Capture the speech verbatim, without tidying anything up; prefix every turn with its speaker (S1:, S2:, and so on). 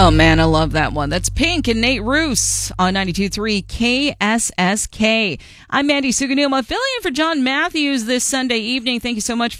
S1: Oh, man, I love that one. That's Pink and Nate Roos on ninety-two point three K S S K. I'm Mandy Suganuma, filling in for John Matthews this Sunday evening. Thank you so much